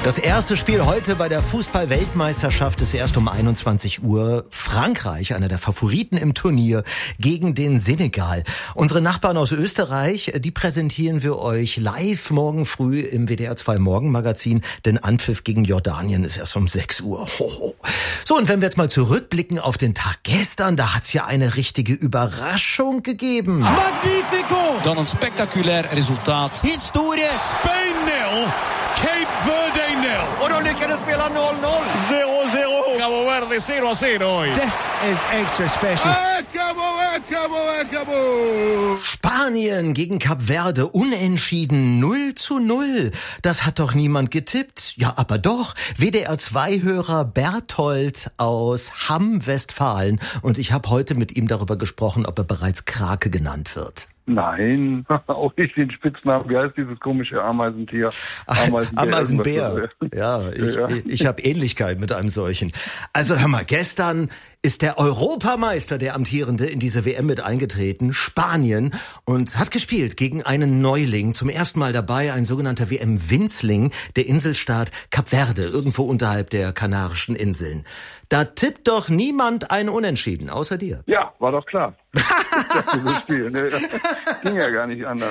Das erste Spiel heute bei der Fußball-Weltmeisterschaft ist erst um 21 Uhr. Frankreich, einer der Favoriten im Turnier, gegen den Senegal. Unsere Nachbarn aus Österreich, die präsentieren wir euch live morgen früh im WDR 2 Morgenmagazin, denn Anpfiff gegen Jordanien ist erst um 6 Uhr. Hoho. So, und wenn wir jetzt mal zurückblicken auf den Tag gestern, da hat's ja eine richtige Überraschung gegeben. Magnifico! Dan een spectaculair resultaat. Historie! Spain 0, Cape Verde 0. Olika de spelar 0-0. 0-0. Cabo Verde 0-0. This is extra special. Acabou. Spanien gegen Kap Verde, unentschieden 0-0. Das hat doch niemand getippt. Ja, aber doch. WDR-2-Hörer Berthold aus Hamm, Westfalen. Und ich habe heute mit ihm darüber gesprochen, ob er bereits Krake genannt wird. Nein, auch nicht den Spitznamen. Wie heißt dieses komische Ameisentier? Ameisenbär. Ja, ich habe Ähnlichkeit mit einem solchen. Also hör mal, gestern ist der Europameister, der Amtierende, in diese WM mit eingetreten, Spanien, und hat gespielt gegen einen Neuling. Zum ersten Mal dabei ein sogenannter WM-Winzling, der Inselstaat Kap Verde, irgendwo unterhalb der Kanarischen Inseln. Da tippt doch niemand ein Unentschieden, außer dir. Ja, war doch klar. Das Spiel, ne? Ging ja gar nicht anders.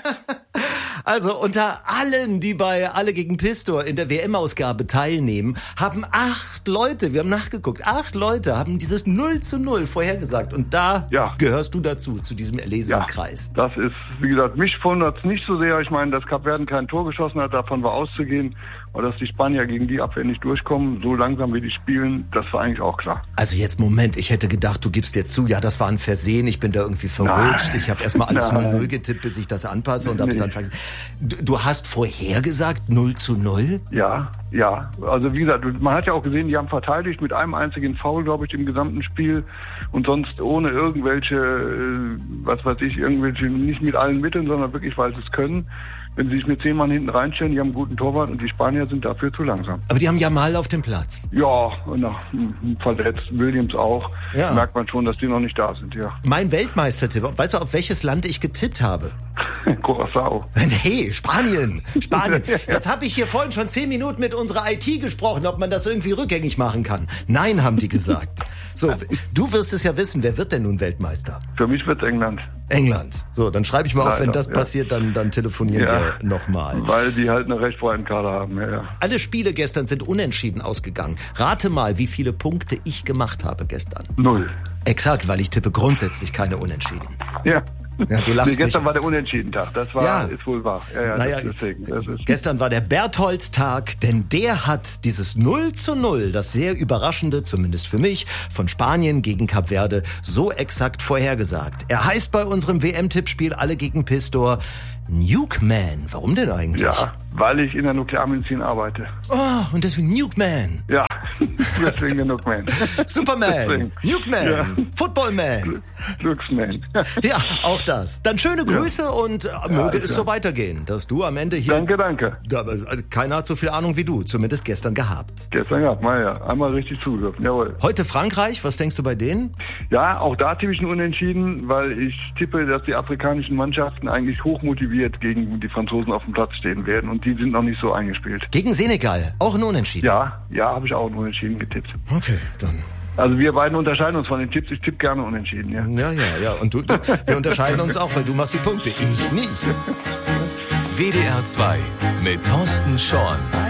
Also unter allen, die bei Alle gegen Pistor in der WM-Ausgabe teilnehmen, haben 8 Leute, wir haben nachgeguckt, 8 Leute haben dieses 0-0 vorhergesagt. Und da gehörst du dazu, zu diesem erlesenen Kreis. Das ist, wie gesagt, mich wundert's nicht so sehr. Ich meine, dass Kap Verde kein Tor geschossen hat, davon war auszugehen. Aber dass die Spanier gegen die Abwehr nicht durchkommen, so langsam wie die spielen, das war eigentlich auch klar. Also jetzt, Moment, ich hätte gedacht, du gibst jetzt zu, ja, das war ein Versehen, ich bin da irgendwie verrutscht. Ich habe erstmal alles 0-0 getippt, bis ich das anpasse und hab's dann vergessen. Du hast vorhergesagt 0-0? Ja. Also wie gesagt, man hat ja auch gesehen, die haben verteidigt mit einem einzigen Foul, glaube ich, im gesamten Spiel und sonst ohne irgendwelche, nicht mit allen Mitteln, sondern wirklich, weil sie es können. Wenn sie sich mit 10 Mann hinten reinstellen, die haben einen guten Torwart und die Spanier sind dafür zu langsam. Aber die haben Jamal auf dem Platz. Ja, verletzt, Williams auch. Ja. Merkt man schon, dass die noch nicht da sind, ja. Mein Weltmeistertipp, weißt du, auf welches Land ich getippt habe? Curaçao. Nee, Spanien. Jetzt habe ich hier vorhin schon 10 Minuten mit unserer IT gesprochen, ob man das irgendwie rückgängig machen kann. Nein, haben die gesagt. So, du wirst es ja wissen, wer wird denn nun Weltmeister? Für mich wird's England. England. So, dann schreibe ich mal auf, wenn das passiert, dann telefonieren wir nochmal. Weil die halt einen recht breiten Kader haben, ja. Alle Spiele gestern sind unentschieden ausgegangen. Rate mal, wie viele Punkte ich gemacht habe gestern. 0. Exakt, weil ich tippe grundsätzlich keine Unentschieden. Ja. Ja, du lachst gestern war der Unentschieden-Tag, das war, ist wohl wahr. Gestern war der Berthold-Tag, denn der hat dieses 0-0, das sehr überraschende, zumindest für mich, von Spanien gegen Kap Verde, so exakt vorhergesagt. Er heißt bei unserem WM-Tippspiel Alle gegen Pistor Nukeman. Warum denn eigentlich? Ja, weil ich in der Nuklearmedizin arbeite. Oh, und deswegen Nukeman. Ja, deswegen der Nukeman. Superman, Nukeman, Footballman. Glücksman. Ja, auch das. Dann schöne Grüße und möge es so weitergehen, dass du am Ende hier... Danke. Keiner hat so viel Ahnung wie du, zumindest gestern gehabt. Gestern gehabt, einmal richtig zugehört, jawohl. Heute Frankreich, was denkst du bei denen? Ja, auch da tippe ich einen Unentschieden, weil ich tippe, dass die afrikanischen Mannschaften eigentlich hochmotiviert gegen die Franzosen auf dem Platz stehen werden und die sind noch nicht so eingespielt. Gegen Senegal, auch ein Unentschieden? Ja, habe ich auch einen Unentschieden getippt. Okay, dann... Also wir beiden unterscheiden uns von den Tipps. Ich tippe gerne unentschieden, ja. Ja. Und wir unterscheiden uns auch, weil du machst die Punkte. Ich nicht. WDR 2 mit Thorsten Schorn.